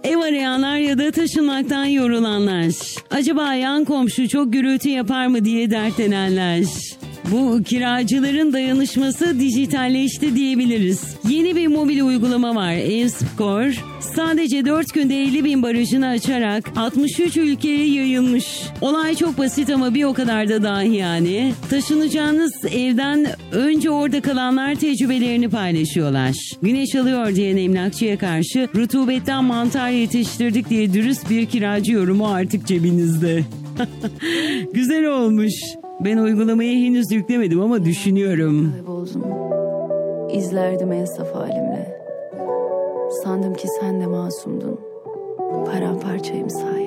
Ev arayanlar ya da taşınmaktan yorulanlar. Acaba yan komşu çok gürültü yapar mı diye dertlenenler. Bu kiracıların dayanışması dijitalleşti diyebiliriz. Yeni bir mobil uygulama var, Evskor. Sadece 4 günde 50.000 barajını açarak 63 ülkeye yayılmış. Olay çok basit ama bir o kadar da dahi yani. Taşınacağınız evden önce orada kalanlar tecrübelerini paylaşıyorlar. Güneş alıyor diyen emlakçıya karşı rutubetten mantar yetiştirdik diye dürüst bir kiracı yorumu artık cebinizde. Güzel olmuş. Ben uygulamayı henüz yüklemedim ama düşünüyorum. Kayboldum. İzlerdim en saf halimle. Sandım ki sen de masumdun. Paramparçayım say.